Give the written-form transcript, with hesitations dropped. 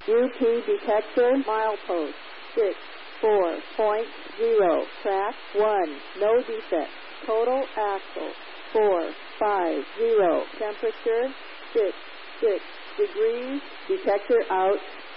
UP detector milepost 64.0. Track 1. No defect. Total axle 450. Temperature 6 degrees. Detector out.